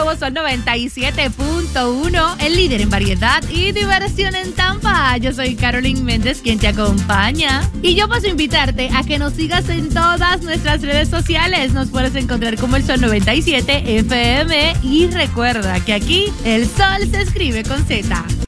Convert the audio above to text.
nuevo Sol 97.1, el líder en variedad y diversión en Tampa. Yo soy Carolyn Méndez, quien te acompaña. Y yo paso a invitarte a que nos sigas en todas nuestras redes sociales. Nos puedes encontrar como el Sol 97 FM. Y recuerda que aquí el sol se escribe con Z.